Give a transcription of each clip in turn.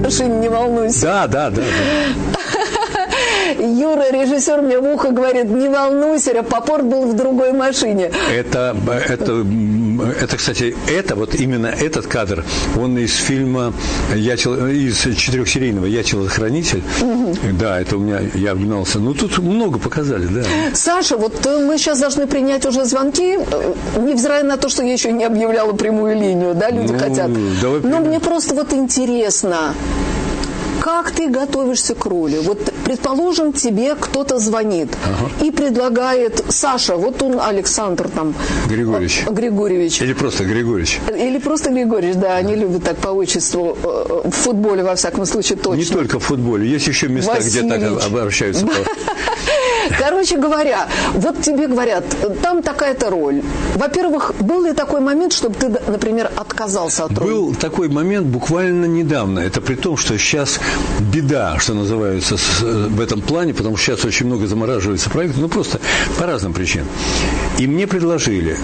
машине, не волнуйся. Да. Юра, режиссер, мне в ухо говорит, не волнуйся, Рапопорт был в другой машине. Это, кстати, именно этот кадр, он из фильма, из 4-серийного «Я телохранитель». Да, это у меня, я вгнался. Ну, тут много показали, да. Саша, вот мы сейчас должны принять уже звонки, невзирая на то, что я еще не объявляла прямую линию, да, люди хотят. Но мне просто вот интересно, как ты готовишься к роли? Вот, предположим, тебе кто-то звонит и предлагает, Саша, вот он Александр там... Григорьевич. Или просто Григорьевич. Да, они любят так по отчеству, в футболе, во всяком случае, точно. Не только в футболе, есть еще места, Васильевич. где так обращаются. Короче говоря, вот тебе говорят, там такая-то роль. Во-первых, был ли такой момент, чтобы ты, например, отказался от роли? Был такой момент буквально недавно. Это при том, что сейчас беда, что называется, в этом плане, потому что сейчас очень много замораживается проектов, ну просто по разным причинам. И мне предложили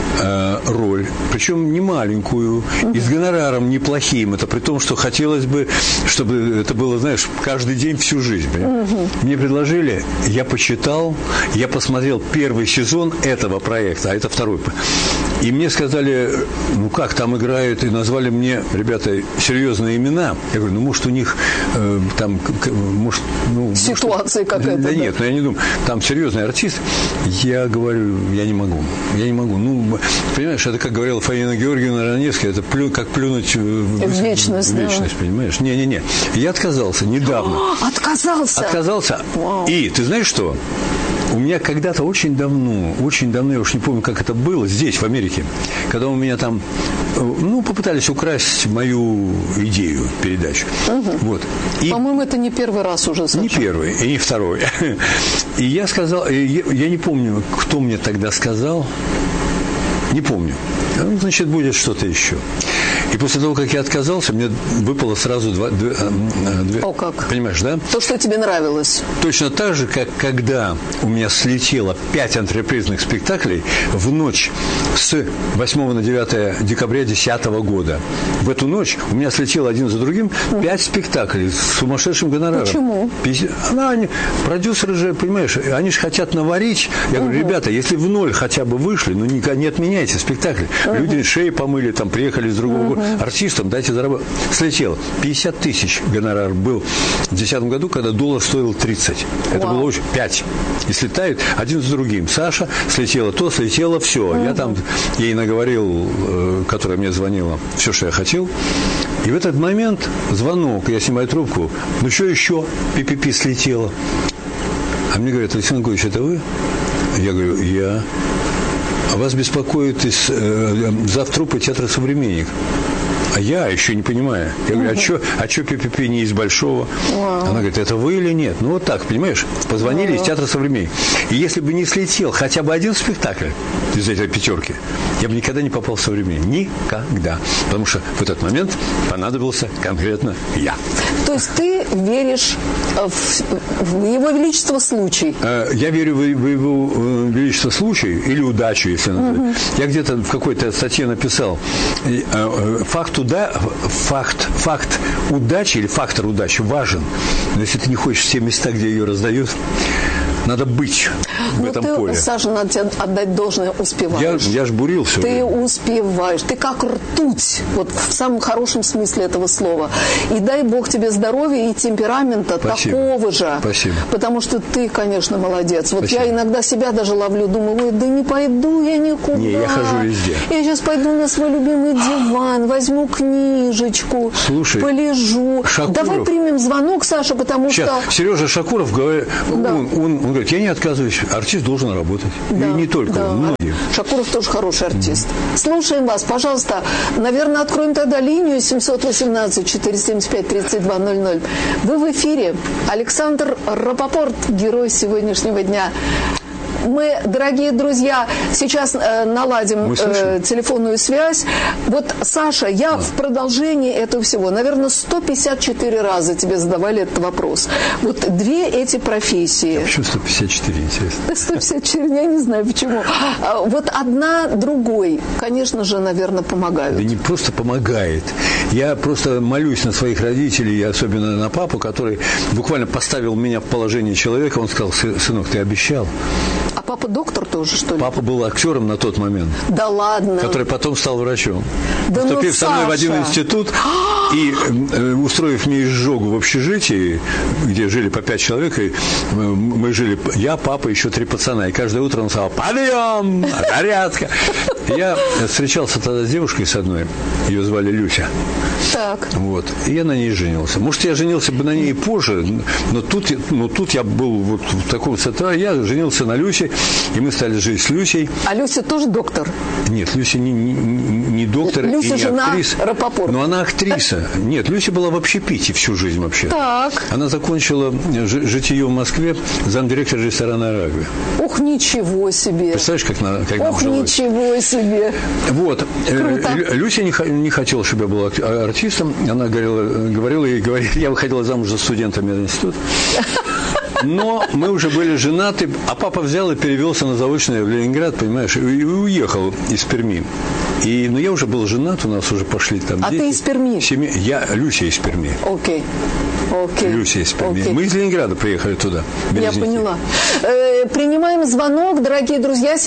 роль, причем не маленькую, и с гонораром неплохим. Это при том, что хотелось бы, чтобы это было, знаешь, каждый день всю жизнь. Мне предложили, я почитал, я посмотрел первый сезон этого проекта, а это второй. И мне сказали, ну как, там играют, и назвали мне, ребята, серьезные имена. Я говорю, ну может у них там, может... Ну, ситуация какая-то. Да нет, ну я не думаю, там серьезный артист. Я говорю, я не могу. Ну, понимаешь, это, как говорила Фаина Георгиевна Раневская, это как плюнуть в вечность, понимаешь? Не. Я отказался недавно. Отказался. Вау. И ты знаешь что? У меня когда-то очень давно, я уж не помню, как это было, здесь, в Америке, когда у меня там, попытались украсть мою идею, передачу. Вот. И по-моему, это не первый раз уже, Саша. Не первый, и не второй. И я сказал, я не помню, кто мне тогда сказал, не помню. Значит, будет что-то еще. И после того, как я отказался, мне выпало сразу две... О, как? Понимаешь, да? То, что тебе нравилось. Точно так же, как когда у меня слетело 5 антрепризных спектаклей в ночь с 8 на 9 декабря 2010 года. В эту ночь у меня слетело один за другим 5 спектаклей с сумасшедшим гонораром. Почему? Продюсеры же, понимаешь, они же хотят наварить. Я говорю, ребята, если в ноль хотя бы вышли, не отменяйте спектакль. Люди шеи помыли, там, приехали из другого города. Артистам дайте заработать. Слетело. 50 тысяч гонорар был в 2010 году, когда доллар стоил 30. Это было очень 5. И слетают один за другим. Саша слетело то, слетело все. Я там ей наговорил, которая мне звонила, все, что я хотел. И в этот момент звонок, я снимаю трубку. Ну, что еще? Пи-пи-пи слетело. А мне говорят, Александр Григорьевич, это вы? Я говорю, я. А вас беспокоит завтрупы театра «Современник». А я еще не понимаю. Я говорю, а что Пи-Пи-Пи не из Большого? Она говорит, это вы или нет? Ну, вот так, понимаешь? Позвонили из театра «Современник». И если бы не слетел хотя бы один спектакль из этой 5, я бы никогда не попал в «Современник». Никогда. Потому что в этот момент понадобился конкретно я. То есть ты веришь в Его Величество случай? Я верю в Его Величество случай или удачу, если называть. Я где-то в какой-то статье написал, факт удачи или фактор удачи важен. Но если ты не хочешь все места, где ее раздают, надо быть в этом поле. Саша, надо тебе отдать должное, успеваешь. Я ж бурил все. Ты успеваешь. Ты как ртуть. Вот в самом хорошем смысле этого слова. И дай Бог тебе здоровья и темперамента такого же. Спасибо. Потому что ты, конечно, молодец. Вот Спасибо. Я иногда себя даже ловлю. Думаю, да не пойду я никуда. Не, я хожу везде. Я сейчас пойду на свой любимый диван, возьму книжечку, полежу. Шакуров. Давай примем звонок, Саша, потому что... Сережа Шакуров говорит, он говорит, я не отказываюсь, артист должен работать. Да, и не только он, многие. Шакуров тоже хороший артист. Слушаем вас, пожалуйста. Наверное, откроем тогда линию 718-475-3200. Вы в эфире. Александр Рапопорт, герой сегодняшнего дня. Мы, дорогие друзья, сейчас наладим телефонную связь. Вот, Саша, я в продолжении этого всего, наверное, 154 раза тебе задавали этот вопрос. Вот две эти профессии. Почему 154, интересно? 154, я не знаю почему. Вот одна другой, конечно же, наверное, помогают. Да не просто помогает. Я просто молюсь на своих родителей, особенно на папу, который буквально поставил меня в положение человека. Он сказал: сынок, ты обещал. А папа доктор тоже, что ли? Папа был актером на тот момент. Да ладно. Который потом стал врачом. Да поступив со мной в один институт и устроив мне изжогу в общежитии, где жили по 5 человек, и мы жили, я, папа, еще 3 пацана, и каждое утро он сказал: подъем, зарядка. Я встречался тогда с девушкой с одной, ее звали Люся. Так. Вот. И я на ней женился. Может, я женился бы на ней и позже, но тут я был вот в таком состоянии. Я женился на Люсе, и мы стали жить с Люсей. А Люся тоже доктор? Нет, Люся не доктор Люся и не жена актриса. Рапопорт. Но она актриса. Нет, Люся была в общепите всю жизнь вообще. Так. Она закончила житие в Москве, замдиректора ресторана «Арагви». Ух, ничего себе. Представляешь, как нам жилось? Ничего себе. Вот. Люся не хотела, чтобы я был артистом. Она говорила, я выходила замуж за студента мединститута. Но мы уже были женаты, а папа взял и перевелся на заочное в Ленинград, понимаешь, и уехал из Перми. Но я уже был женат, у нас уже пошли там дети. А ты из Перми? Люся из Перми. Окей. Люся из Перми. Мы из Ленинграда приехали туда. Я поняла. Принимаем звонок, дорогие друзья,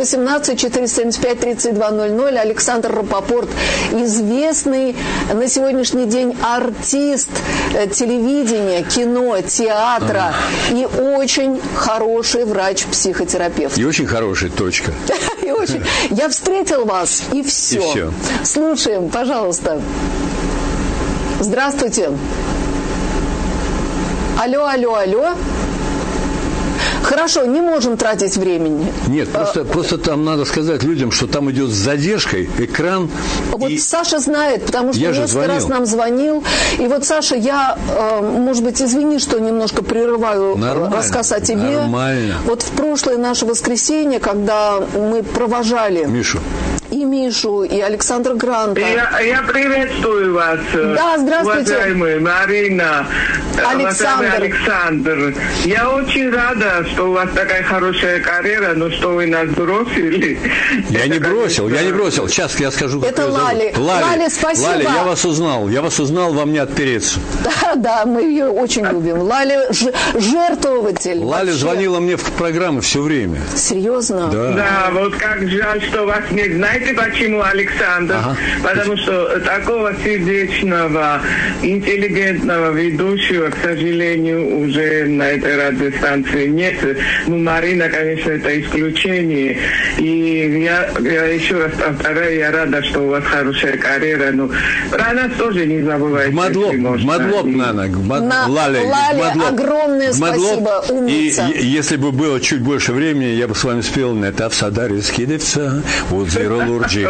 718-475-3200. Александр Рапопорт, известный на сегодняшний день артист телевидения, кино, театра и очень хороший врач-психотерапевт. И очень хороший, точка. Я встретил вас, и все. Слушаем, пожалуйста. Здравствуйте. Алло. Хорошо, не можем тратить времени. Нет, просто там надо сказать людям, что там идет с задержкой экран. Вот Саша знает, потому что несколько раз нам звонил. И вот, Саша, я, может быть, извини, что немножко прерываю рассказ о тебе. Нормально. Вот в прошлое наше воскресенье, когда мы провожали и Мишу, и Александра Гранта. Я приветствую вас. Да, здравствуйте. Уважаемая Марина, Александр. Я очень рада, что у вас такая хорошая карьера, но что вы нас бросили. Я не бросил. Сейчас я скажу, как это Лали. Лали, спасибо. Лали, я вас узнал, вам не отпереться. Да, мы ее очень любим. Лали жертвователь. Лали звонила мне в программы все время. Серьезно? Да, вот как жаль, что вас не знаете, почему, Александр? Потому что такого сердечного, интеллигентного ведущего, к сожалению, уже на этой радиостанции нет. Марина, конечно, это исключение. И я еще раз повторяю, я рада, что у вас хорошая карьера. Но про нас тоже не забывайте. Гмадлоп, Нана. Лали, огромное спасибо, умница. И если бы было чуть больше времени, я бы с вами спел «Нета в садаре скидывца, вот зиролурджи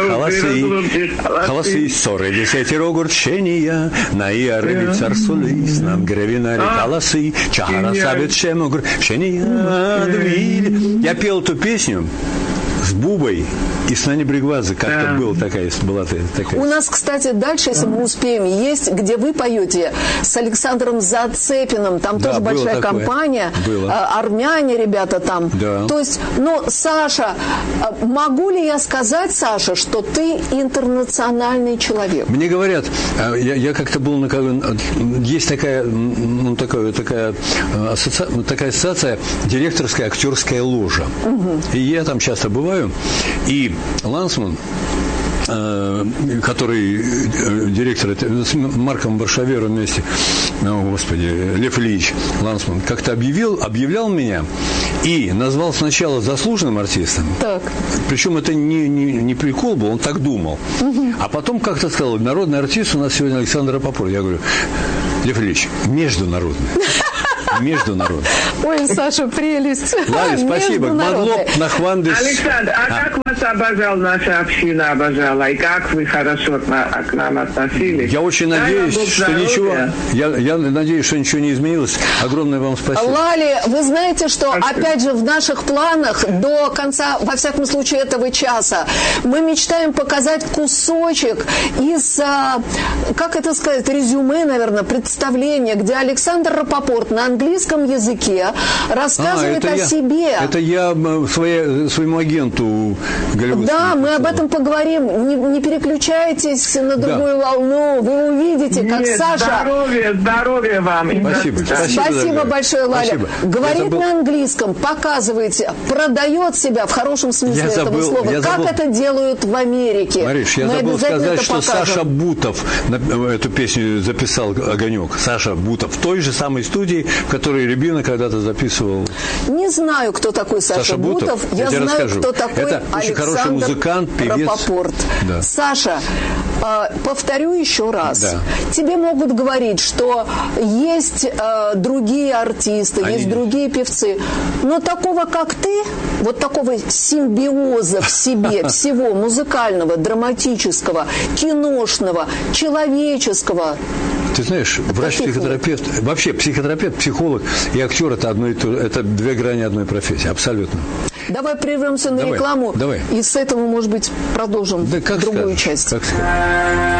халасы, ссоры, десяти рогурчения, на иарыби царсулис, нам гревинари халасы, чахара сабит шемогр, шения двиль». Я пел эту песню с Бубой и с Нани Бригвадзе, как-то была такая. У нас, кстати, дальше, если мы успеем, есть, где вы поете с Александром Зацепиным, там тоже большая компания, армяне ребята там. Да. То есть, Саша, могу ли я сказать, Саша, что ты интернациональный человек? Мне говорят, я как-то был есть такая ассоциация, директорская актерская ложа. И я там часто бываю. И Лансман, который директор с Марком Варшавером вместе, Лев Ильич Лансман, как-то объявлял меня и назвал сначала заслуженным артистом. Так. Причем это не прикол был, он так думал. А потом как-то сказал: народный артист у нас сегодня Александр Рапопорт. Я говорю: Лев Ильич, международный. Международный. Ой, Саша, прелесть. Лали, спасибо. Мадлоп нахвандыс. Александр, а как вас обожал наша община, обожала? И как вы хорошо к нам относились? Я очень надеюсь, что ничего... Я надеюсь, что ничего не изменилось. Огромное вам спасибо. Лали, вы знаете, что, опять же, в наших планах до конца, во всяком случае, этого часа, мы мечтаем показать кусочек из, как это сказать, резюме, наверное, представления, где Александр Рапопорт на английском языке рассказывает о себе. Это я своему агенту голливудскому. Да, мы об этом поговорим. Не переключайтесь на другую волну. Вы увидите, как Саша... Здоровья вам. Спасибо большое, Лаля. Говорит на английском, показывает, продает себя в хорошем смысле этого слова. Как это делают в Америке? Мариш, я забыл сказать, что Саша Бутов эту песню записал «Огонек». Саша Бутов в той же самой студии, в которой Рябина когда-то записывал. Не знаю, кто такой Саша Бутов. Я знаю, расскажу. кто такой это очень хороший Александр музыкант, певец. Рапопорт. Да. Саша, повторю еще раз. Да. Тебе могут говорить, что есть другие артисты, есть другие певцы, но такого, как ты, вот такого симбиоза в себе, всего музыкального, драматического, киношного, человеческого. Ты знаешь, врач-психотерапевт, вообще психотерапевт, психолог и актер – это одно и то, это две грани одной профессии, абсолютно. Давай прервемся на рекламу и с этого, может быть, продолжим другую часть.